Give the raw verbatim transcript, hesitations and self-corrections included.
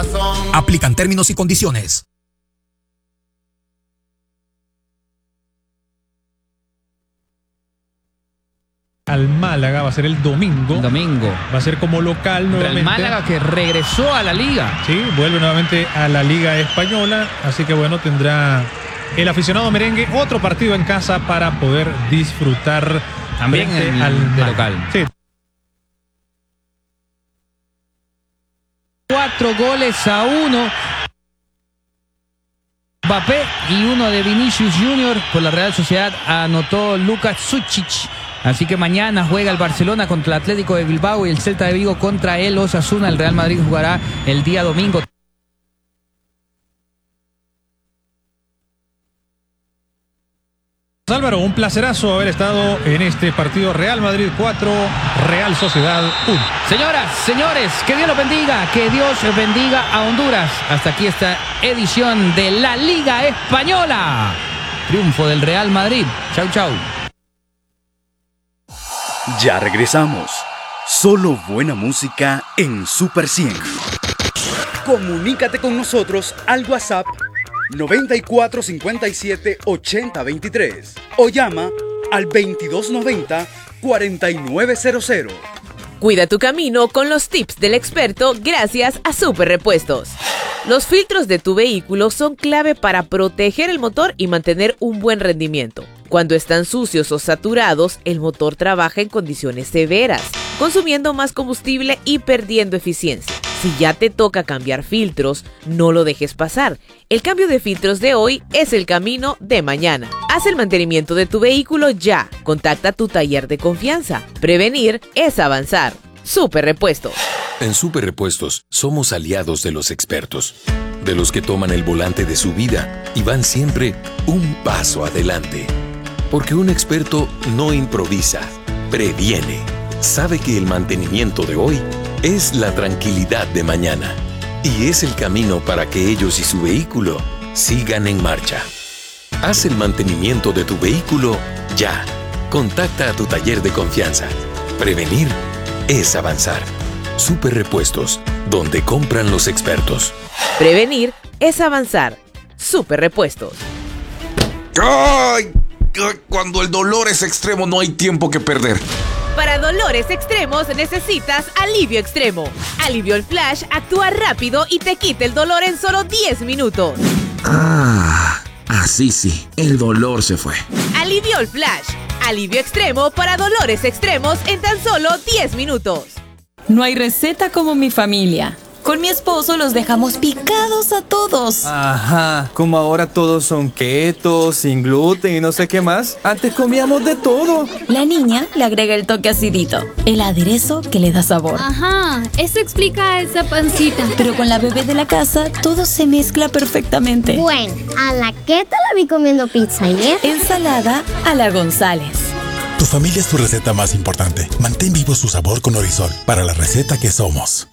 Aplican términos y condiciones. Al Málaga va a ser el domingo. El domingo. Va a ser como local nuevamente. El Málaga que regresó a la liga. Sí, vuelve nuevamente a la Liga Española. Así que bueno, tendrá el aficionado merengue otro partido en casa para poder disfrutar también el, al de local. Sí. Cuatro goles a uno. Mbappé y uno de Vinicius Junior por la Real Sociedad anotó Luka Sučić. Así que mañana juega el Barcelona contra el Atlético de Bilbao y el Celta de Vigo contra el Osasuna. El Real Madrid jugará el día domingo. Álvaro, un placerazo haber estado en este partido. Real Madrid cuatro, Real Sociedad uno. Señoras, señores, que Dios los bendiga, que Dios bendiga a Honduras. Hasta aquí esta edición de la Liga Española. Triunfo del Real Madrid. Chau, chau. Ya regresamos. Solo buena música en Super cien. Comunícate con nosotros al WhatsApp noventa y cuatro cincuenta y siete ochenta veintitrés o llama al veintidós noventa cuarenta y nueve cero cero. Cuida tu camino con los tips del experto gracias a Super Repuestos. Los filtros de tu vehículo son clave para proteger el motor y mantener un buen rendimiento. Cuando están sucios o saturados, el motor trabaja en condiciones severas, consumiendo más combustible y perdiendo eficiencia. Si ya te toca cambiar filtros, no lo dejes pasar. El cambio de filtros de hoy es el camino de mañana. Haz el mantenimiento de tu vehículo ya. Contacta tu taller de confianza. Prevenir es avanzar. Super Repuestos. En Super Repuestos somos aliados de los expertos, de los que toman el volante de su vida y van siempre un paso adelante. Porque un experto no improvisa, previene. Sabe que el mantenimiento de hoy es la tranquilidad de mañana y es el camino para que ellos y su vehículo sigan en marcha. Haz el mantenimiento de tu vehículo ya. Contacta a tu taller de confianza. Prevenir es avanzar. Super Repuestos, donde compran los expertos. Prevenir es avanzar. Super Repuestos. ¡Ay! Cuando el dolor es extremo no hay tiempo que perder. Para dolores extremos necesitas Alivio Extremo. Alivio Flash actúa rápido y te quita el dolor en solo diez minutos. Ah, así sí, el dolor se fue. Alivio Flash. Alivio extremo para dolores extremos en tan solo diez minutos. No hay receta como mi familia. Con mi esposo los dejamos picados a todos. Ajá, como ahora todos son keto, sin gluten y no sé qué más. Antes comíamos de todo. La niña le agrega el toque acidito, el aderezo que le da sabor. Ajá, eso explica esa pancita. Pero con la bebé de la casa, todo se mezcla perfectamente. Bueno, a la keto la vi comiendo pizza ayer. Ensalada a la González. Tu familia es tu receta más importante. Mantén vivo su sabor con Orisol, para la receta que somos.